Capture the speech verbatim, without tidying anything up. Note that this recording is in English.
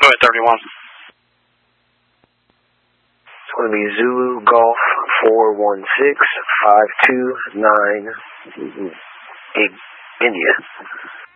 ahead, thirty-one. It's going to be Zulu Golf four one six five two nine India.